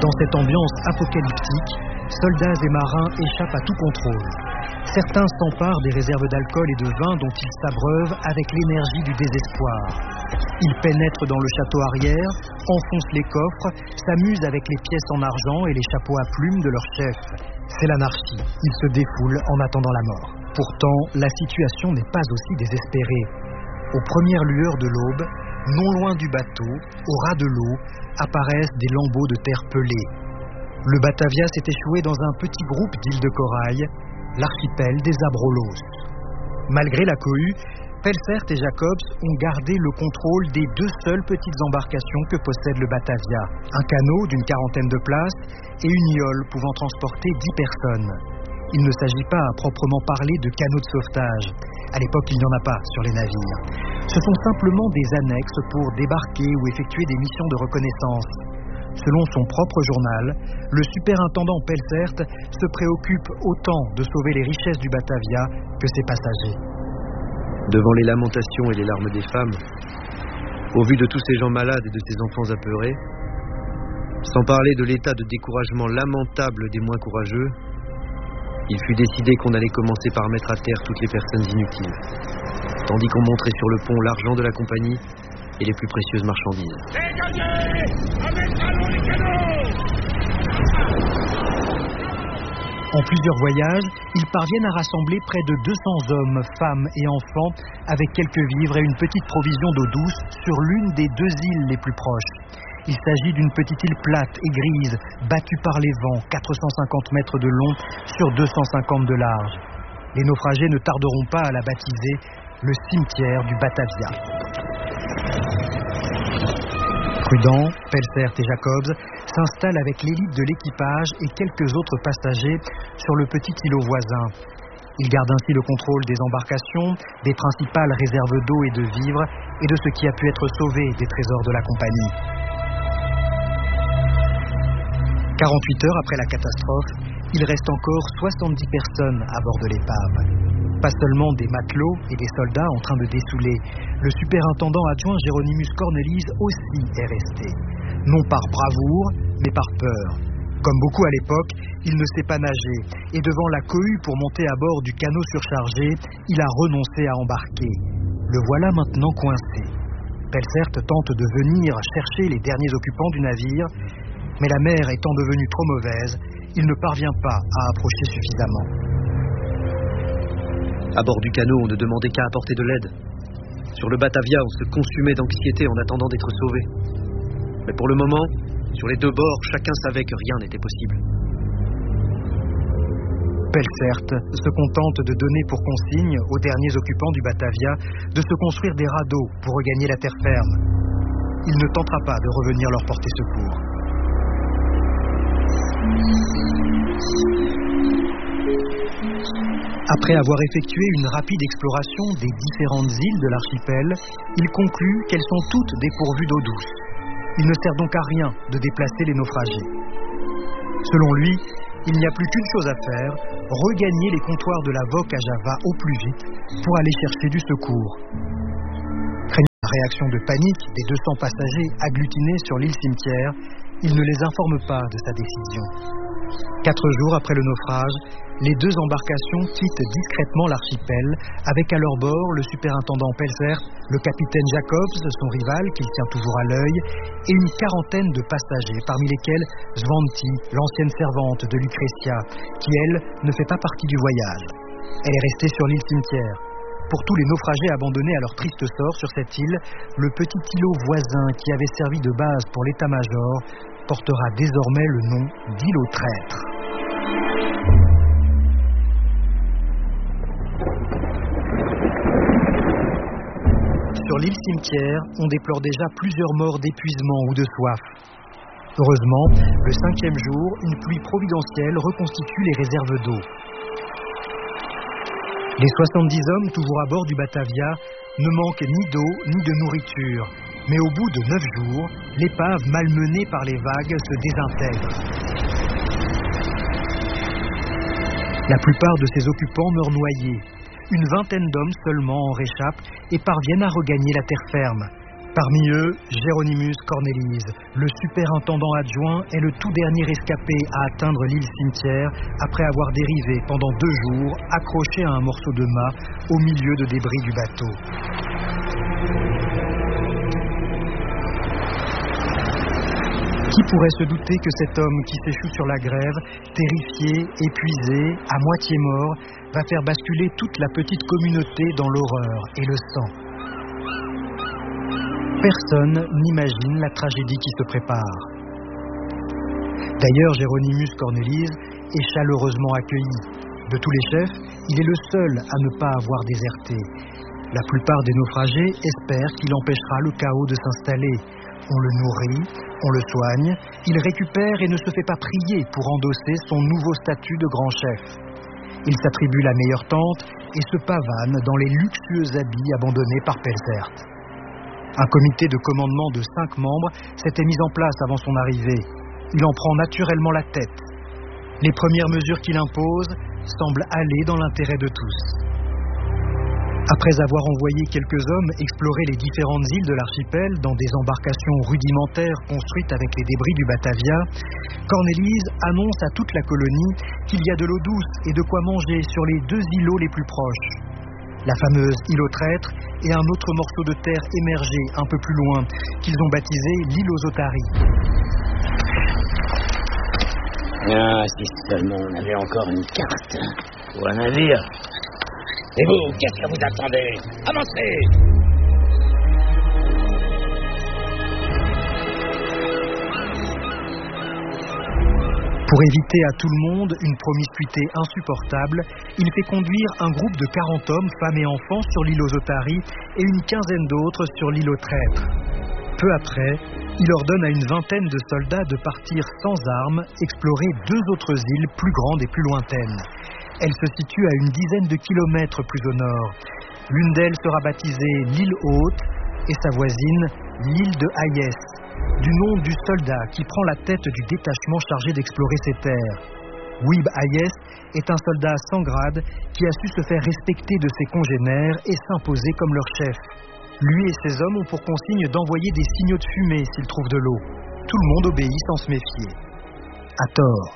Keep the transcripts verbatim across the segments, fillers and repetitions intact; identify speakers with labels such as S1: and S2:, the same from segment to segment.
S1: Dans cette ambiance apocalyptique, soldats et marins échappent à tout contrôle. Certains s'emparent des réserves d'alcool et de vin dont ils s'abreuvent avec l'énergie du désespoir. Ils pénètrent dans le château arrière, enfoncent les coffres, s'amusent avec les pièces en argent et les chapeaux à plumes de leur chef. C'est l'anarchie. Ils se défoulent en attendant la mort. Pourtant, la situation n'est pas aussi désespérée. Aux premières lueurs de l'aube, non loin du bateau, au ras de l'eau, apparaissent des lambeaux de terre pelée. Le Batavia s'est échoué dans un petit groupe d'îles de corail, l'archipel des Abrolhos. Malgré la cohue, Pelsert et Jacobs ont gardé le contrôle des deux seules petites embarcations que possède le Batavia. Un canot d'une quarantaine de places et une yole pouvant transporter dix personnes. Il ne s'agit pas à proprement parler de canot de sauvetage. À l'époque, il n'y en a pas sur les navires. Ce sont simplement des annexes pour débarquer ou effectuer des missions de reconnaissance. Selon son propre journal, le superintendant Pelsert se préoccupe autant de sauver les richesses du Batavia que ses passagers.
S2: Devant les lamentations et les larmes des femmes, au vu de tous ces gens malades et de ces enfants apeurés, sans parler de l'état de découragement lamentable des moins courageux, il fut décidé qu'on allait commencer par mettre à terre toutes les personnes inutiles, tandis qu'on montrait sur le pont l'argent de la compagnie et les plus précieuses marchandises.
S3: Dégagez! Avec allons les canots!
S1: En plusieurs voyages, ils parviennent à rassembler près de deux cents hommes, femmes et enfants, avec quelques vivres et une petite provision d'eau douce sur l'une des deux îles les plus proches. Il s'agit d'une petite île plate et grise, battue par les vents, quatre cent cinquante mètres de long sur deux cent cinquante de large. Les naufragés ne tarderont pas à la baptiser le cimetière du Batavia. Prudent, Pelsert et Jacobs s'installent avec l'élite de l'équipage et quelques autres passagers sur le petit îlot voisin. Ils gardent ainsi le contrôle des embarcations, des principales réserves d'eau et de vivres et de ce qui a pu être sauvé des trésors de la compagnie. quarante-huit heures après la catastrophe, il reste encore soixante-dix personnes à bord de l'épave. Pas seulement des matelots et des soldats en train de dessouler, le superintendant adjoint Géronimus Cornelis aussi est resté. Non par bravoure, mais par peur. Comme beaucoup à l'époque, il ne sait pas nager, et devant la cohue pour monter à bord du canot surchargé, il a renoncé à embarquer. Le voilà maintenant coincé. Pelsert tente de venir chercher les derniers occupants du navire, mais la mer étant devenue trop mauvaise, il ne parvient pas à approcher suffisamment.
S2: À bord du canot, on ne demandait qu'à apporter de l'aide. Sur le Batavia, on se consumait d'anxiété en attendant d'être sauvé. Mais pour le moment, sur les deux bords, chacun savait que rien n'était possible.
S1: Pelsert se contente de donner pour consigne aux derniers occupants du Batavia de se construire des radeaux pour regagner la terre ferme. Il ne tentera pas de revenir leur porter secours. Après avoir effectué une rapide exploration des différentes îles de l'archipel, il conclut qu'elles sont toutes dépourvues d'eau douce. Il ne sert donc à rien de déplacer les naufragés. Selon lui, il n'y a plus qu'une chose à faire, regagner les comptoirs de la Voque à Java au plus vite pour aller chercher du secours. Craignant la réaction de panique des deux cents passagers agglutinés sur l'île cimetière, il ne les informe pas de sa décision. Quatre jours après le naufrage, les deux embarcations quittent discrètement l'archipel, avec à leur bord le superintendant Pelsert, le capitaine Jacobs, son rival qu'il tient toujours à l'œil, et une quarantaine de passagers, parmi lesquels Svanti, l'ancienne servante de Lucretia, qui elle ne fait pas partie du voyage. Elle est restée sur l'île cimetière. Pour tous les naufragés abandonnés à leur triste sort sur cette île, le petit îlot voisin qui avait servi de base pour l'état-major portera désormais le nom d'îlot traître. Sur l'île cimetière, on déplore déjà plusieurs morts d'épuisement ou de soif. Heureusement, le cinquième jour, une pluie providentielle reconstitue les réserves d'eau. Les soixante-dix hommes, toujours à bord du Batavia, ne manquent ni d'eau ni de nourriture. Mais au bout de neuf jours, l'épave malmenée par les vagues se désintègre. La plupart de ses occupants meurent noyés. Une vingtaine d'hommes seulement en réchappent et parviennent à regagner la terre ferme. Parmi eux, Géronymus Cornelis, le superintendant adjoint, est le tout dernier rescapé à atteindre l'île Cimetière après avoir dérivé pendant deux jours, accroché à un morceau de mât au milieu de débris du bateau. Qui pourrait se douter que cet homme qui s'échoue sur la grève, terrifié, épuisé, à moitié mort, va faire basculer toute la petite communauté dans l'horreur et le sang? Personne n'imagine la tragédie qui se prépare. D'ailleurs, Géronymus Cornelis est chaleureusement accueilli. De tous les chefs, il est le seul à ne pas avoir déserté. La plupart des naufragés espèrent qu'il empêchera le chaos de s'installer. On le nourrit, on le soigne, il récupère et ne se fait pas prier pour endosser son nouveau statut de grand chef. Il s'attribue la meilleure tente et se pavane dans les luxueux habits abandonnés par Pelzert. Un comité de commandement de cinq membres s'était mis en place avant son arrivée. Il en prend naturellement la tête. Les premières mesures qu'il impose semblent aller dans l'intérêt de tous. Après avoir envoyé quelques hommes explorer les différentes îles de l'archipel dans des embarcations rudimentaires construites avec les débris du Batavia, Cornelis annonce à toute la colonie qu'il y a de l'eau douce et de quoi manger sur les deux îlots les plus proches. La fameuse île aux traîtres et un autre morceau de terre émergé un peu plus loin, qu'ils ont baptisé l'île aux otaries.
S4: Ah, si seulement on avait encore une carte pour un navire. Et vous, qu'est-ce que vous attendez? Avancez!
S1: Pour éviter à tout le monde une promiscuité insupportable, il fait conduire un groupe de quarante hommes, femmes et enfants sur l'île aux otaries et une quinzaine d'autres sur l'île aux traîtres. Peu après, il ordonne à une vingtaine de soldats de partir sans armes explorer deux autres îles plus grandes et plus lointaines. Elles se situent à une dizaine de kilomètres plus au nord. L'une d'elles sera baptisée l'île Haute et sa voisine l'île de Hayes, du nom du soldat qui prend la tête du détachement chargé d'explorer ces terres. Wib Hayes est un soldat sans grade qui a su se faire respecter de ses congénères et s'imposer comme leur chef. Lui et ses hommes ont pour consigne d'envoyer des signaux de fumée s'ils trouvent de l'eau. Tout le monde obéit sans se méfier. À tort.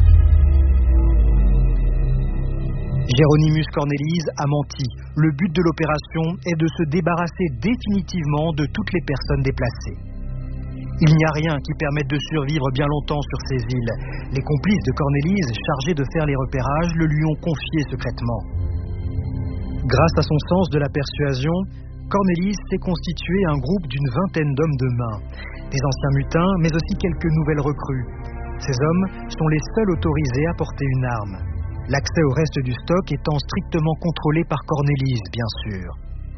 S1: Géronymus Cornelis a menti. Le but de l'opération est de se débarrasser définitivement de toutes les personnes déplacées. Il n'y a rien qui permette de survivre bien longtemps sur ces îles. Les complices de Cornelis, chargés de faire les repérages, le lui ont confié secrètement. Grâce à son sens de la persuasion, Cornelis s'est constitué un groupe d'une vingtaine d'hommes de main, des anciens mutins, mais aussi quelques nouvelles recrues. Ces hommes sont les seuls autorisés à porter une arme. L'accès au reste du stock étant strictement contrôlé par Cornelis, bien sûr.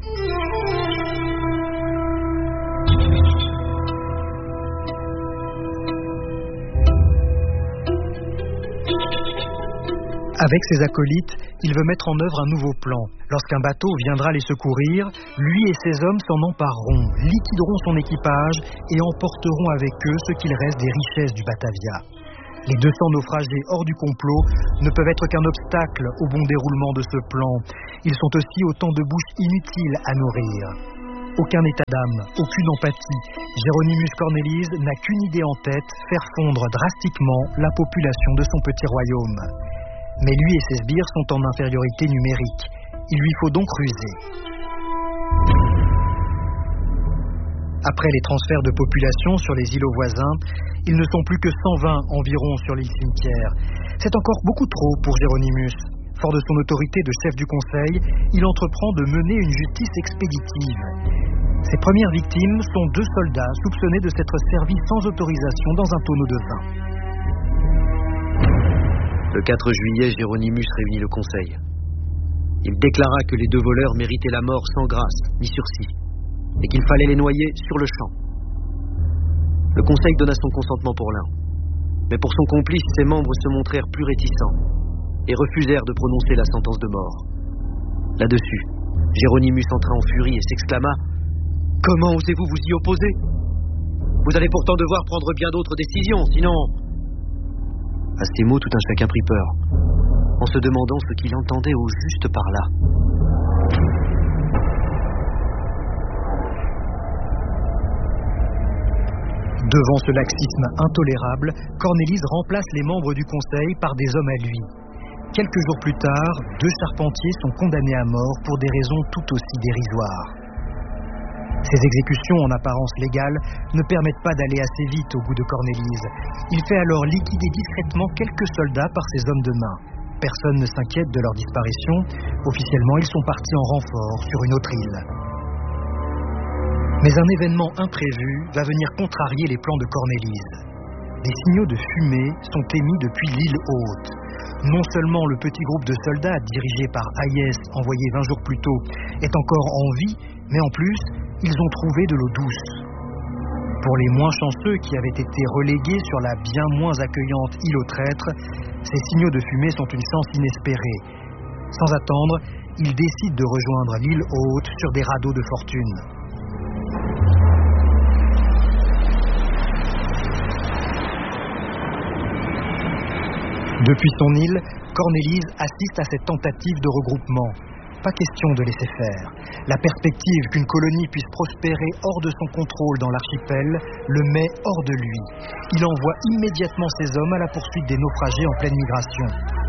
S1: Avec ses acolytes, il veut mettre en œuvre un nouveau plan. Lorsqu'un bateau viendra les secourir, lui et ses hommes s'en empareront, liquideront son équipage et emporteront avec eux ce qu'il reste des richesses du Batavia. Les deux cents naufragés hors du complot ne peuvent être qu'un obstacle au bon déroulement de ce plan. Ils sont aussi autant de bouches inutiles à nourrir. Aucun état d'âme, aucune empathie. Géronymus Cornelis n'a qu'une idée en tête, faire fondre drastiquement la population de son petit royaume. Mais lui et ses sbires sont en infériorité numérique. Il lui faut donc ruser. Après les transferts de population sur les îlots voisins, ils ne sont plus que cent vingt environ sur l'île Cimetière. C'est encore beaucoup trop pour Géronymus. Fort de son autorité de chef du conseil, il entreprend de mener une justice expéditive. Ses premières victimes sont deux soldats soupçonnés de s'être servis sans autorisation dans un tonneau de vin.
S2: Le quatre juillet, Géronymus réunit le conseil. Il déclara que les deux voleurs méritaient la mort sans grâce ni sursis, et qu'il fallait les noyer sur le champ. Le conseil donna son consentement pour l'un, mais pour son complice, ses membres se montrèrent plus réticents et refusèrent de prononcer la sentence de mort. Là-dessus, Géronymus entra en furie et s'exclama « Comment osez-vous vous y opposer? Vous allez pourtant devoir prendre bien d'autres décisions, sinon... » À ces mots, tout un chacun prit peur, en se demandant ce qu'il entendait au juste par là.
S1: Devant ce laxisme intolérable, Cornélise remplace les membres du conseil par des hommes à lui. Quelques jours plus tard, deux charpentiers sont condamnés à mort pour des raisons tout aussi dérisoires. Ces exécutions en apparence légales ne permettent pas d'aller assez vite au goût de Cornélise. Il fait alors liquider discrètement quelques soldats par ses hommes de main. Personne ne s'inquiète de leur disparition. Officiellement, ils sont partis en renfort sur une autre île. Mais un événement imprévu va venir contrarier les plans de Cornélise. Des signaux de fumée sont émis depuis l'île Haute. Non seulement le petit groupe de soldats dirigé par Hayès, envoyé vingt jours plus tôt, est encore en vie, mais en plus, ils ont trouvé de l'eau douce. Pour les moins chanceux qui avaient été relégués sur la bien moins accueillante île aux traîtres, ces signaux de fumée sont une chance inespérée. Sans attendre, ils décident de rejoindre l'île Haute sur des radeaux de fortune. Depuis son île, Cornélise assiste à cette tentative de regroupement. Pas question de laisser faire. La perspective qu'une colonie puisse prospérer hors de son contrôle dans l'archipel le met hors de lui. Il envoie immédiatement ses hommes à la poursuite des naufragés en pleine migration.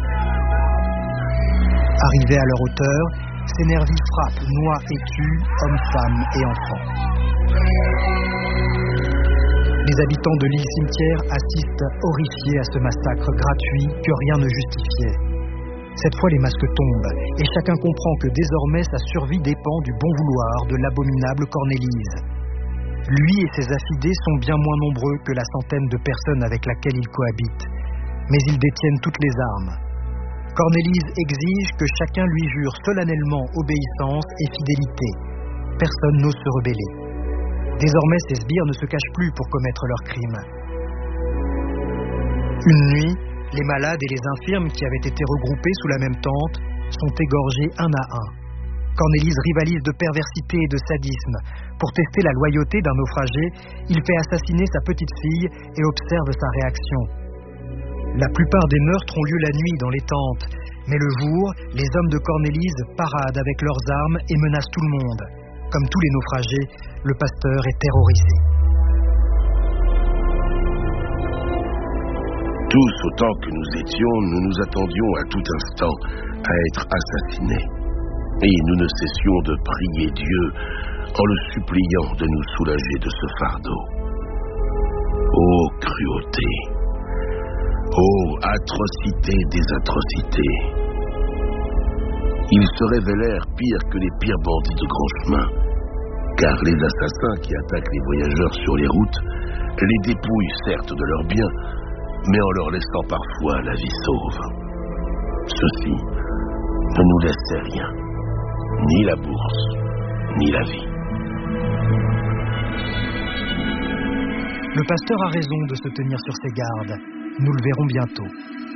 S1: Arrivés à leur hauteur, ces nervis frappent, noient et tuent hommes, femmes et enfants. Les habitants de l'île Cimetière assistent horrifiés à ce massacre gratuit que rien ne justifiait. Cette fois, les masques tombent, et chacun comprend que désormais sa survie dépend du bon vouloir de l'abominable Cornélise. Lui et ses affidés sont bien moins nombreux que la centaine de personnes avec laquelle il cohabite, mais ils détiennent toutes les armes. Cornélise exige que chacun lui jure solennellement obéissance et fidélité. Personne n'ose se rebeller. Désormais, ces sbires ne se cachent plus pour commettre leurs crimes. Une nuit, les malades et les infirmes qui avaient été regroupés sous la même tente sont égorgés un à un. Cornélise rivalise de perversité et de sadisme. Pour tester la loyauté d'un naufragé, il fait assassiner sa petite fille et observe sa réaction. La plupart des meurtres ont lieu la nuit dans les tentes, mais le jour, les hommes de Cornélise paradent avec leurs armes et menacent tout le monde. Comme tous les naufragés, le pasteur est terrorisé.
S5: Tous autant que nous étions, nous nous attendions à tout instant à être assassinés. Et nous ne cessions de prier Dieu en le suppliant de nous soulager de ce fardeau. Ô cruauté! Ô atrocité des atrocités! Ils se révélèrent pires que les pires bandits de grand chemin, car les assassins qui attaquent les voyageurs sur les routes les dépouillent certes de leurs biens, mais en leur laissant parfois la vie sauve. Ceux-ci ne nous laissaient rien, ni la bourse, ni la vie.
S1: Le pasteur a raison de se tenir sur ses gardes. Nous le verrons bientôt.